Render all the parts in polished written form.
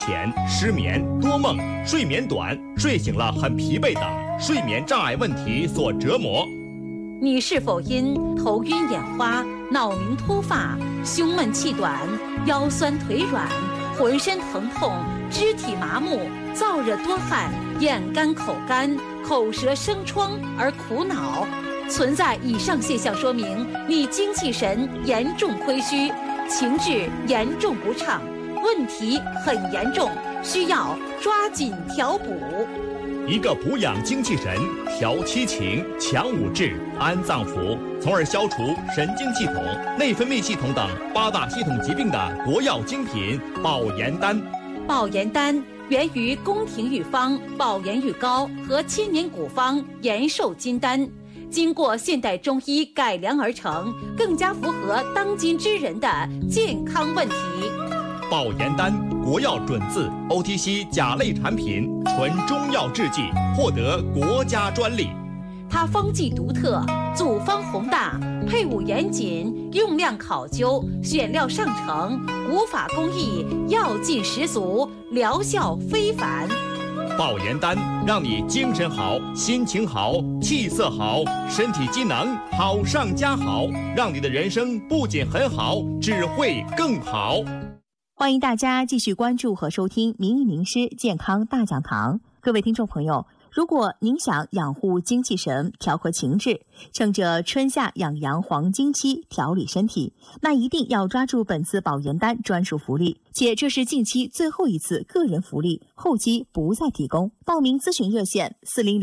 前失眠、多梦、睡眠短、睡醒了很疲惫等睡眠障碍问题所折磨。 你是否因头晕眼花、脑鸣脱发、胸闷气短、腰酸腿软、浑身疼痛、肢体麻木、燥热多汗、眼干口干、口舌生疮而苦恼？存在以上现象，说明你精气神严重亏虚，情志严重不畅，问题很严重，需要抓紧调补。 一个补养精气神、调七情、强五志、安脏腑，从而消除神经系统、内分泌系统等8大系统疾病的国药精品保研丹。 保研丹源于宫廷御方保研玉膏和千年古方延寿金丹，经过现代中医改良而成，更加符合当今之人的健康问题。 保研丹国药准字 OTC 甲类产品，纯中药制剂，获得国家专利。 它方剂独特，组方宏大，配伍严谨，用量考究，选料上乘，古法工艺，药劲十足，疗效非凡。 保研丹让你精神好、心情好、气色好、身体机能好上加好，让你的人生不仅很好，只会更好。 欢迎大家继续关注和收听名医名师健康大讲堂。各位听众朋友，如果您想养护精气神、调和情志，趁着春夏养阳黄金期调理身体，那一定要抓住本次保研丹专属福利，且这是近期最后一次个人福利，后期不再提供。报名咨询热线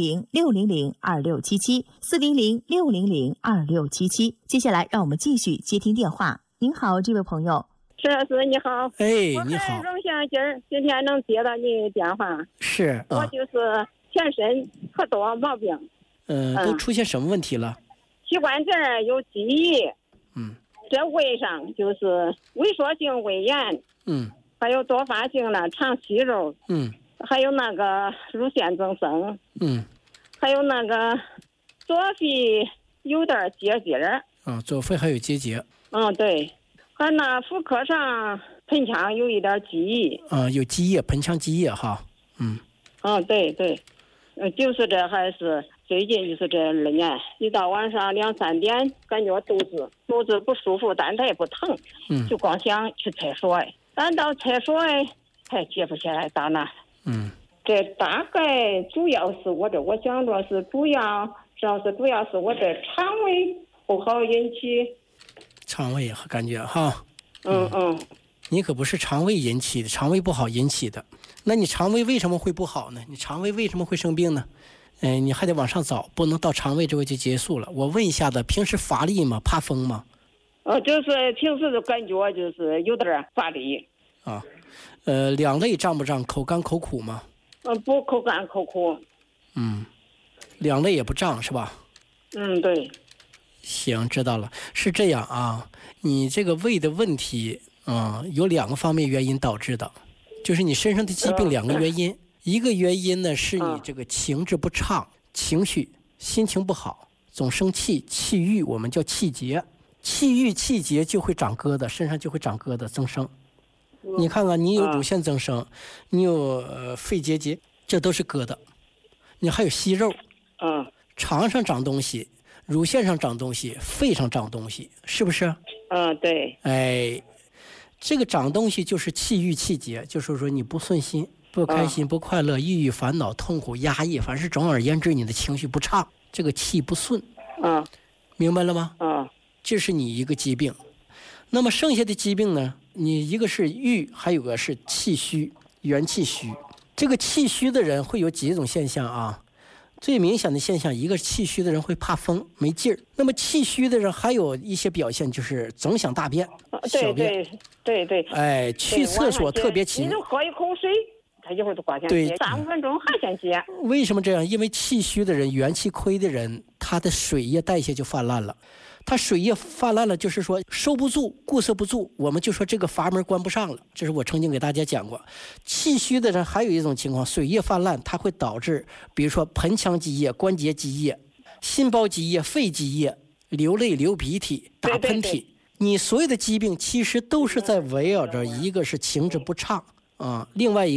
400-600-2677，400-600-2677。接下来让我们继续接听电话。您好，这位朋友。 石老师你好。 你好。 我很荣幸今天能接到你的电话。 是我就是全身可多毛病。 都出现什么问题了？ 气管这儿有积液。这胃上就是萎缩性胃炎。还有多发性的肠息肉。还有那个乳腺增生。还有那个左肺有点结节。 左肺还有结节。 对。和那妇科上盆腔有一点积液。 有积液，盆腔积液哈。 对，就是这还是最近就是这2年，一到晚上2、3点，感觉肚子不舒服，但它也不疼。就光想去厕所，但到厕所还解不下来到那。这大概主要是我想着是主要是我这肠胃不好引起。 肠胃感觉哈。你可不是肠胃引起的，肠胃不好引起的。那你肠胃为什么会不好呢？你肠胃为什么会生病呢？你还得往上找，不能到肠胃这位就结束了。我问一下子，平时乏力吗？怕风吗？ 就是平时的感觉就是有点乏力。 两肋胀不胀？口干口苦吗？ 不口干口苦。 两肋也不胀是吧？ 对。 行，知道了。是这样啊，你这个胃的问题有2个方面原因导致的，就是你身上的疾病2个原因。一个原因呢是你这个情志不畅，情绪心情不好，总生气，气郁，我们叫气结。气郁气结就会长疙瘩，身上就会长疙瘩增生。你看看，你有乳腺增生，你有肺结节，这都是疙瘩。你还有息肉，肠上长东西，乳腺上长东西，肺上长东西，是不是？对。这个长东西就是气郁气结，就是说你不顺心、不开心、不快乐、抑郁、烦恼、痛苦、压抑，反正总而言之，你的情绪不畅，这个气不顺。明白了吗？这是你一个疾病。那么剩下的疾病呢？你一个是郁，还有个是气虚，元气虚。这个气虚的人会有几种现象啊？最明显的现象，一个是气虚的人会怕风没劲儿。那么气虚的人还有一些表现，就是总想大便、小便。对。去厕所特别勤。你就喝一口水，他一会儿就挂想对 ，3、5分钟还想接。 为什么这样？因为气虚的人、元气亏的人，他的水液代谢就泛滥了。他水液泛滥了，就是说收不住、固摄不住，我们就说这个阀门关不上了。这是我曾经给大家讲过。气虚的人还有一种情况，水液泛滥，它会导致比如说盆腔积液、关节积液、心包积液、肺积液、流泪、流鼻涕、打喷嚏。你所有的疾病其实都是在围绕着一个是情志不畅， 另外一